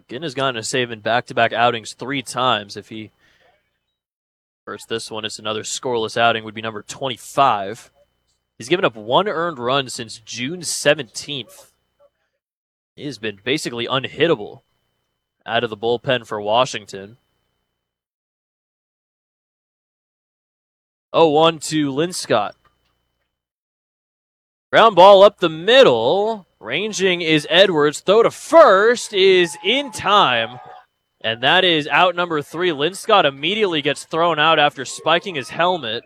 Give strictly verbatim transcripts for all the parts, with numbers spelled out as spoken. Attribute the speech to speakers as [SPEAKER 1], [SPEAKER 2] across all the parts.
[SPEAKER 1] Ginn has gotten a save in back-to-back outings three times. If he first this one, it's another scoreless outing, would be number twenty-five. He's given up one earned run since June seventeenth. He has been basically unhittable out of the bullpen for Washington. oh one to Linscott. Ground ball up the middle. Ranging is Edwards. Throw to first is in time. And that is out number three. Linscott immediately gets thrown out after spiking his helmet.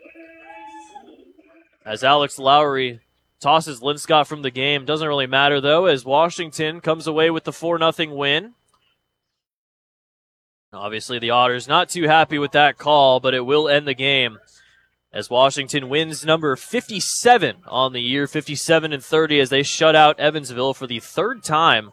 [SPEAKER 1] As Alex Lowry tosses Linscott from the game. Doesn't really matter, though, as Washington comes away with the four nothing win. Obviously, the Otters not too happy with that call, but it will end the game as Washington wins number fifty-seven on the year, fifty-seven and thirty, as they shut out Evansville for the third time.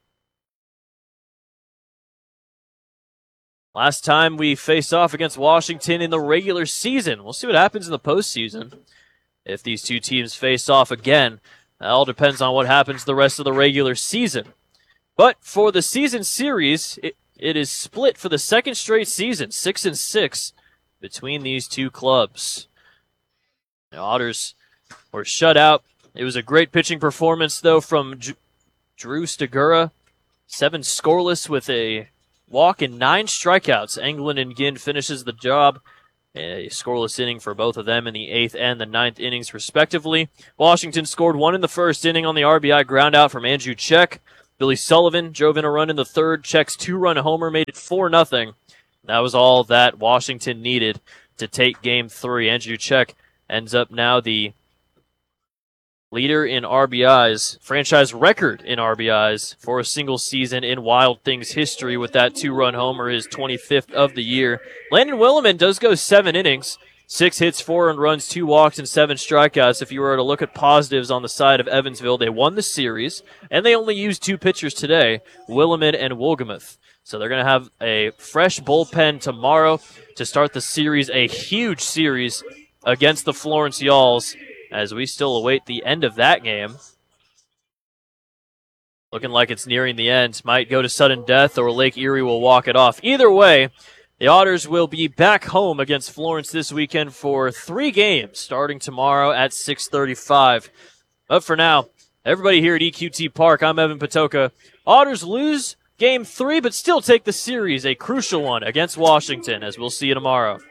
[SPEAKER 1] Last time we faced off against Washington in the regular season. We'll see what happens in the postseason if these two teams face off again. That all depends on what happens the rest of the regular season. But for the season series, it, it is split for the second straight season, six and six, between these two clubs. The Otters were shut out. It was a great pitching performance, though, from J- Drew Stigura. Seven scoreless with a walk and nine strikeouts. Englund and Ginn finishes the job. A scoreless inning for both of them in the eighth and the ninth innings, respectively. Washington scored one in the first inning on the R B I ground out from Andrew Check. Billy Sullivan drove in a run in the third. Check's two-run homer made it four nothing. That was all that Washington needed to take game three. Andrew Check ends up now the leader in R B Is, franchise record in R B Is for a single season in Wild Things history with that two-run homer, his twenty-fifth of the year. Landon Williman does go seven innings, six hits, four earned runs, two walks, and seven strikeouts. If you were to look at positives on the side of Evansville, they won the series, and they only used two pitchers today, Williman and Wolgemuth. So they're going to have a fresh bullpen tomorrow to start the series, a huge series against the Florence Yalls, as we still await the end of that game. Looking like it's nearing the end. Might go to sudden death, or Lake Erie will walk it off. Either way, the Otters will be back home against Florence this weekend for three games, starting tomorrow at six thirty-five. But for now, everybody here at E Q T Park, I'm Evan Patoka. Otters lose game three, but still take the series, a crucial one against Washington, as we'll see you tomorrow.